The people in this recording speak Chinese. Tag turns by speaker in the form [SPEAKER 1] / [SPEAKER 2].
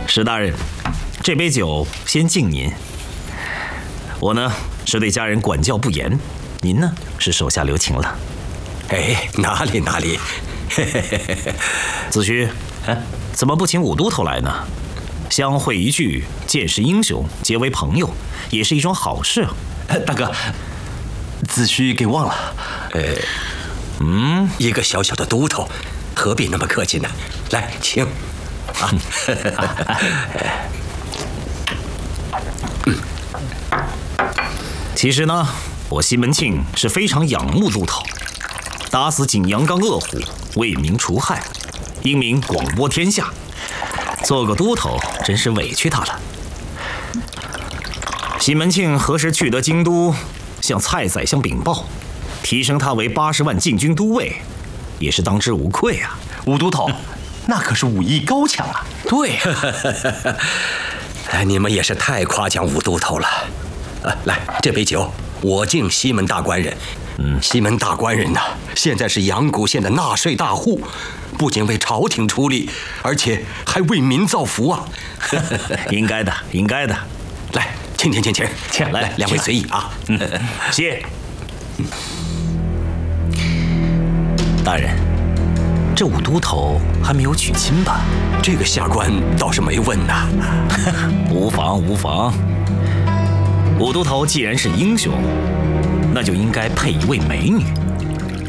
[SPEAKER 1] 石大人，这杯酒先敬您。我呢是对家人管教不严，您呢是手下留情了。
[SPEAKER 2] 哎，哪里，
[SPEAKER 1] 子虚，怎么不请武都头来呢？相会一聚，见识英雄，结为朋友，也是一桩好事啊。
[SPEAKER 3] 大哥，子虚给忘了。
[SPEAKER 2] 一个小小的都头，何必那么客气呢？来，请。
[SPEAKER 1] 其实呢，我西门庆是非常仰慕都头，打死景阳冈恶虎，为民除害，英名广播天下。做个都头真是委屈他了。西门庆何时去得京都，向蔡宰相禀报，提升他为80万禁军都尉，也是当之无愧啊。
[SPEAKER 3] 武都头，那可是武艺高强啊。
[SPEAKER 1] 对
[SPEAKER 2] 你们也是太夸奖武都头了。来，这杯酒我敬西门大官人。西门大官人呢，现在是阳谷县的纳税大户，不仅为朝廷出力，而且还为民造福啊。
[SPEAKER 1] 应该的，应该的。
[SPEAKER 2] 来，请，来，两位随意啊。
[SPEAKER 1] 谢。大人，这武都头还没有娶亲吧？
[SPEAKER 2] 这个下官倒是没问呐。
[SPEAKER 1] 无妨。武都头既然是英雄，那就应该配一位美女。